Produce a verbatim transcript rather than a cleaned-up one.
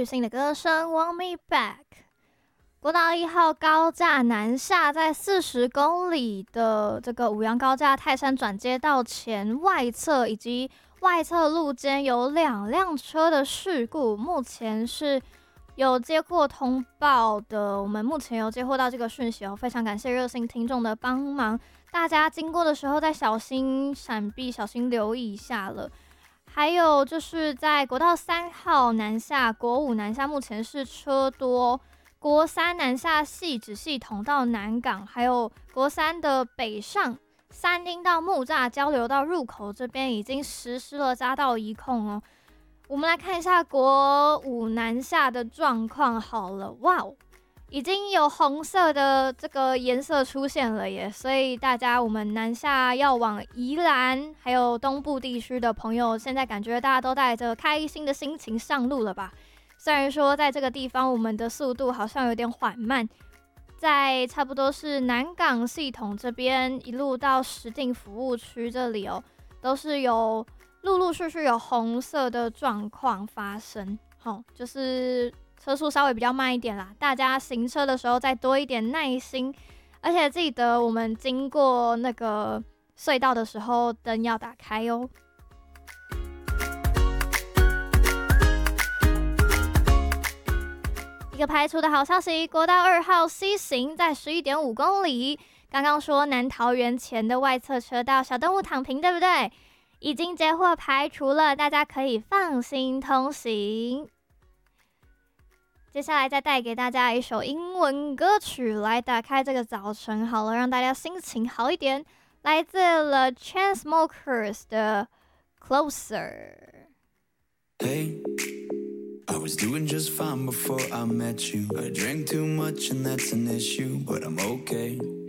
玉兴的歌声《Want Me Back》。国道一号高架南下，在四十公里的这个五杨高架泰山转接道前外侧以及外侧路间有两辆车的事故，目前是有接获通报的。我们目前有接获到这个讯息哦，非常感谢热心听众的帮忙，大家经过的时候再小心闪避，小心留意一下了。还有就是在国道三号南下、国五南下，目前是车多。国三南下汐止系统到南港，还有国三的北上三丁到木栅交流道入口这边已经实施了匝道移控哦。我们来看一下国五南下的状况好了，哇哦，已经有红色的这个颜色出现了耶，所以大家我们南下要往宜兰还有东部地区的朋友，现在感觉大家都带着开心的心情上路了吧？虽然说在这个地方我们的速度好像有点缓慢，在差不多是南港系统这边一路到石碇服务区这里哦，都是有陆陆续续有红色的状况发生，哦，就是车速稍微比较慢一点啦，大家行车的时候再多一点耐心，而且记得我们经过那个隧道的时候灯要打开哦。一个排除的好消息，国道二号 C 型在 十一点五公里，刚刚说南桃园前的外侧车道小动物躺平，对不对？已经接获排除了，大家可以放心通行。接下来再带给大家一首英文歌曲来打开这个早晨好了，让大家心情好一点，来自 The Chainsmokers 的 Closer。Hey I was doing just fine before I met you. I drank too much and that's an issue, but I'm okay.